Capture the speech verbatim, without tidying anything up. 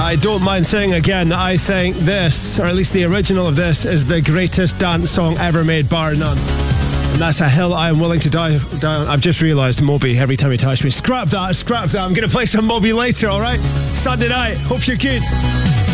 I don't mind saying again that I think this, or at least the original of this, is the greatest dance song ever made, bar none. And that's a hill I am willing to die down. I've just realised Moby, every time he touched me, scrap that, scrap that. I'm going to play some Moby later, alright? Sunday night. Hope you're good.